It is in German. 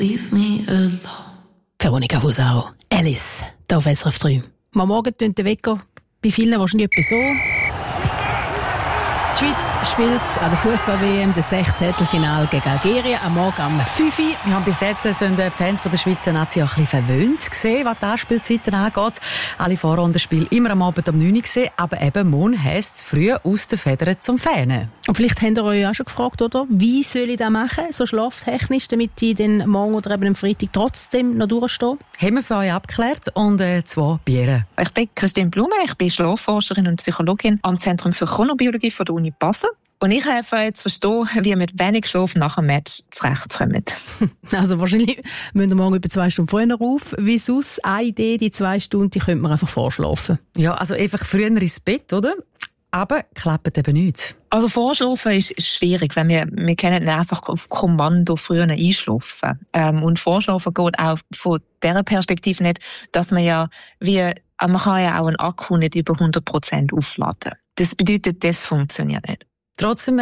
Leave me alone. Veronika Fusaro, Alice, hier auf SRF 3. Am Morgen tönt der Wecker bei vielen wahrscheinlich etwa so. Die Schweiz spielt an der Fußball-WM das 16. Finale gegen Algerien am Morgen um 5 Uhr. Ja, bis jetzt sind die Fans von der Schweizer Nazi auch ein bisschen verwöhnt gewesen, was die Anspielzeiten angeht. Alle Vorrundenspiele immer am Abend um 9 Uhr gewesen, aber eben morgen heisst es früh aus den Federn zum Fähnen. Und vielleicht habt ihr euch auch schon gefragt, oder? Wie soll ich das machen, so schlaftechnisch, damit ich den morgen oder eben am Freitag trotzdem noch durchstehe? Haben wir für euch abgeklärt und 2 Biere. Ich bin Christine Blume, ich bin Schlafforscherin und Psychologin am Zentrum für Chronobiologie von der Uni Basel. Und ich helfe jetzt verstehen, wie wir mit wenig Schlaf nach dem Match zurechtkommen. Also wahrscheinlich müssen wir morgen über 2 Stunden vorher auf. Wie sonst eine Idee, die 2 Stunden, die könnte man einfach vorschlafen. Ja, also einfach früher ins Bett, oder? Aber klappt eben nicht. Also Vorschlafen ist schwierig, weil wir können nicht einfach auf Kommando früher einschlafen. Und Vorschlafen geht auch von dieser Perspektive nicht, dass man man kann ja auch einen Akku nicht über 100% aufladen. Das bedeutet, das funktioniert nicht. Trotzdem